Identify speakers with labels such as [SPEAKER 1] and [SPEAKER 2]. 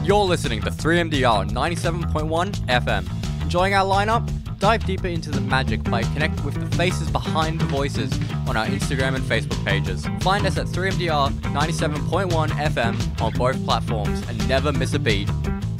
[SPEAKER 1] You're listening to 3MDR 97.1 FM. Enjoying our lineup? Dive deeper into the magic by connecting with the faces behind the voices on our Instagram and Facebook pages. Find us at 3MDR 97.1 FM on both platforms and never miss a beat.